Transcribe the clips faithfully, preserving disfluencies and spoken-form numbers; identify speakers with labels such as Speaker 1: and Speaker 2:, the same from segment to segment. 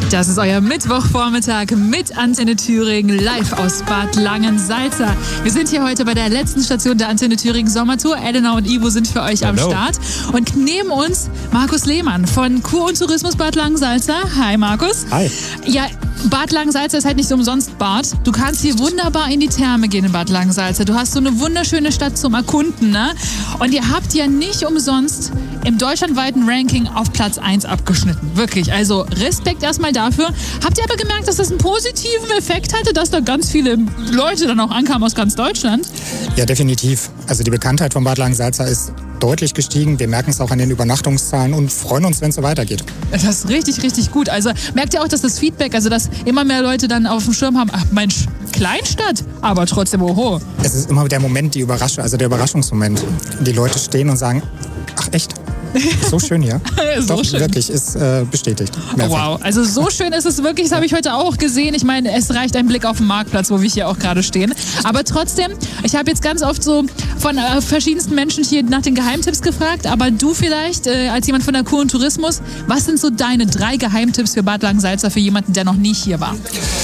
Speaker 1: Das ist euer Mittwochvormittag mit Antenne Thüringen live aus Bad Langensalza. Wir sind hier heute bei der letzten Station der Antenne Thüringen Sommertour. Elena und Ivo sind für euch Hello. am Start. Und neben uns Markus Lehmann von Kur und Tourismus Bad Langensalza. Hi Markus.
Speaker 2: Hi.
Speaker 1: Ja, Bad Langensalza ist halt nicht umsonst Bad. Du kannst hier wunderbar in die Therme gehen in Bad Langensalza. Du hast so eine wunderschöne Stadt zum Erkunden, ne? Und ihr habt ja nicht umsonst im deutschlandweiten Ranking auf Platz eins abgeschnitten. Wirklich, also Respekt erstmal dafür. Habt ihr aber gemerkt, dass das einen positiven Effekt hatte, dass da ganz viele Leute dann auch ankamen aus ganz Deutschland?
Speaker 2: Ja, definitiv. Also die Bekanntheit von Bad Langensalza ist deutlich gestiegen. Wir merken es auch an den Übernachtungszahlen und freuen uns, wenn es so weitergeht.
Speaker 1: Das ist richtig, richtig gut. Also merkt ihr auch, dass das Feedback, also dass immer mehr Leute dann auf dem Schirm haben, ach Mensch, Kleinstadt, aber trotzdem oho.
Speaker 2: Es ist immer der Moment, die Überraschung, also der Überraschungsmoment. Die Leute stehen und sagen, ach echt? So schön hier.
Speaker 1: so
Speaker 2: Doch,
Speaker 1: schön.
Speaker 2: Wirklich, ist äh, bestätigt. Mehrfach.
Speaker 1: Wow, also so schön ist es wirklich, das habe ich heute auch gesehen. Ich meine, es reicht ein Blick auf den Marktplatz, wo wir hier auch gerade stehen. Aber trotzdem, ich habe jetzt ganz oft so von äh, verschiedensten Menschen hier nach den Geheimtipps gefragt, aber du vielleicht, äh, als jemand von der Kur und Tourismus, was sind so deine drei Geheimtipps für Bad Langensalza für jemanden, der noch nie hier war?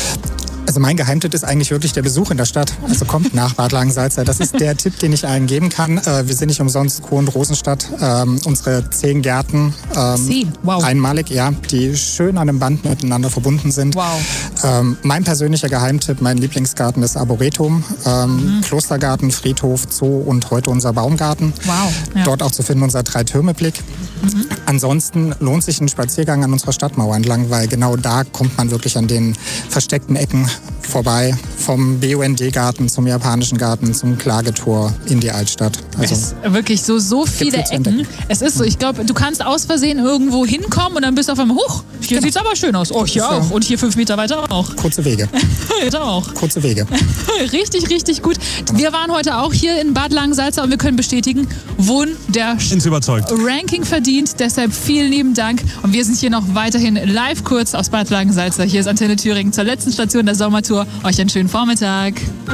Speaker 2: Also mein Geheimtipp ist eigentlich wirklich der Besuch in der Stadt. Also kommt nach Bad Langensalza. Das ist der Tipp, den ich allen geben kann. Äh, wir sind nicht umsonst Kur- und Rosenstadt. Ähm, unsere zehn Gärten, ähm,
Speaker 1: Zehn? Wow.
Speaker 2: einmalig, ja, die schön an einem Band miteinander verbunden sind.
Speaker 1: Wow.
Speaker 2: Ähm, mein persönlicher Geheimtipp, mein Lieblingsgarten ist Arboretum. Ähm, mhm. Klostergarten, Friedhof, Zoo und heute unser Baumgarten.
Speaker 1: Wow. Ja.
Speaker 2: Dort auch zu finden unser Drei-Türme-Blick. Mhm. Ansonsten lohnt sich ein Spaziergang an unserer Stadtmauer entlang, weil genau da kommt man wirklich an den versteckten Ecken vorbei. Vom B U N D-Garten zum japanischen Garten, zum Klagetor in die Altstadt. Also
Speaker 1: es ist wirklich so, so viele Ecken. Es ist so, ich glaube, du kannst aus Versehen irgendwo hinkommen und dann bist du auf einmal, huch, hier genau. Sieht's aber schön aus. Oh, hier so. Auch. Und hier fünf Meter weiter auch.
Speaker 2: Kurze Wege.
Speaker 1: Hier auch.
Speaker 2: Kurze Wege.
Speaker 1: Richtig, richtig gut. Wir waren heute auch hier in Bad Langensalza und wir können bestätigen, wunderschön.
Speaker 3: Ins überzeugt.
Speaker 1: Ranking verdient, deshalb vielen lieben Dank. Und wir sind hier noch weiterhin live kurz aus Bad Langensalza. Hier ist Antenne Thüringen zur letzten Station der Sommertour. Euch einen schönen Vormittag.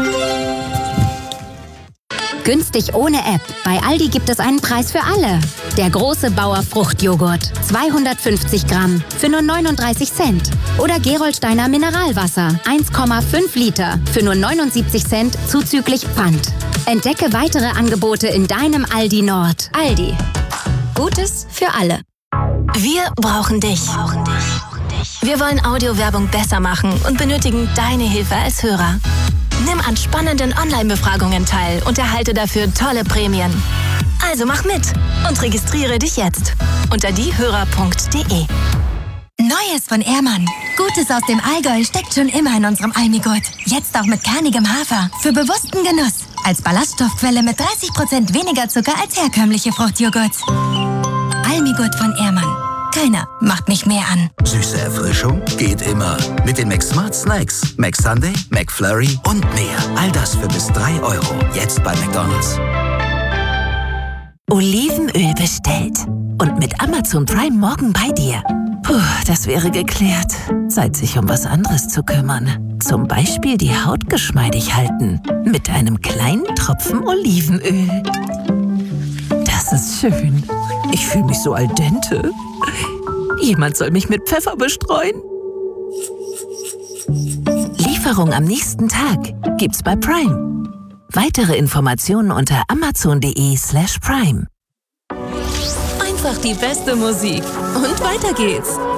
Speaker 4: Günstig ohne App. Bei Aldi gibt es einen Preis für alle. Der große Bauer Fruchtjoghurt. zweihundertfünfzig Gramm für nur neununddreißig Cent. Oder Gerolsteiner Mineralwasser. eins Komma fünf Liter für nur neunundsiebzig Cent zuzüglich Pfand. Entdecke weitere Angebote in deinem Aldi Nord. Aldi. Gutes für alle.
Speaker 5: Wir brauchen dich. Wir wollen Audiowerbung besser machen und benötigen deine Hilfe als Hörer. Nimm an spannenden Online-Befragungen teil und erhalte dafür tolle Prämien. Also mach mit und registriere dich jetzt unter diehörer punkt de.
Speaker 6: Neues von Ehrmann. Gutes aus dem Allgäu steckt schon immer in unserem Almigurt. Jetzt auch mit kernigem Hafer. Für bewussten Genuss. Als Ballaststoffquelle mit dreißig Prozent weniger Zucker als herkömmliche Fruchtjoghurts. Almigurt von Ehrmann. Keiner macht mich mehr an.
Speaker 7: Süße Erfrischung geht immer. Mit den McSmart Snacks. McSunday, McFlurry und mehr. All das für bis drei Euro. Jetzt bei McDonald's.
Speaker 8: Olivenöl bestellt. Und mit Amazon Prime morgen bei dir. Puh, das wäre geklärt. Zeit, sich um was anderes zu kümmern. Zum Beispiel die Haut geschmeidig halten. Mit einem kleinen Tropfen Olivenöl. Das ist schön. Ich fühle mich so al dente. Jemand soll mich mit Pfeffer bestreuen. Lieferung am nächsten Tag gibt's bei Prime. Weitere Informationen unter amazon.de slash prime.
Speaker 9: Einfach die beste Musik. Und weiter geht's.